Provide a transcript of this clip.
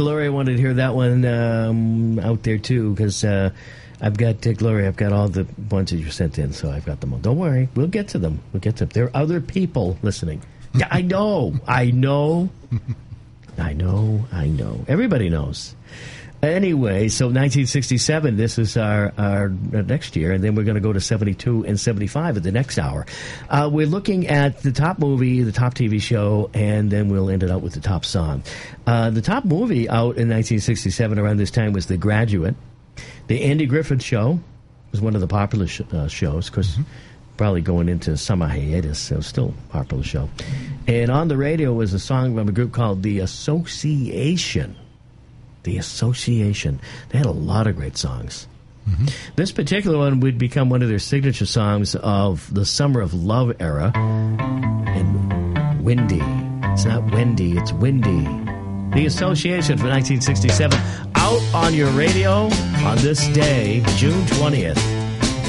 Gloria wanted to hear that one out there, too, because I've got, Gloria, I've got all the ones that you sent in, so I've got them all. Don't worry. We'll get to them. There are other people listening. Yeah, I know. Everybody knows. Anyway, so 1967, this is our next year, and then we're going to go to 72 and 75 at the next hour. We're looking at the top movie, the top TV show, and then we'll end it out with the top song. The top movie out in 1967 around this time was The Graduate. The Andy Griffith Show was one of the popular shows, because probably going into summer hiatus, so still a popular show. And on the radio was a song from a group called The Association. The Association. They had a lot of great songs. This particular one would become one of their signature songs of the Summer of Love era. And Windy. It's not Wendy, it's Windy. The Association for 1967. Out on your radio on this day, June 20th.